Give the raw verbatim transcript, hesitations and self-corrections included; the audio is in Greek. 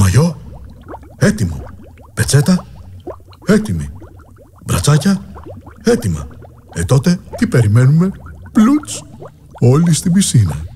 Μαγιό, έτοιμο. Πετσέτα, έτοιμη. Μπρατσάκια, έτοιμα. Ε τότε τι περιμένουμε? Πλουτς, όλοι στην πισίνα.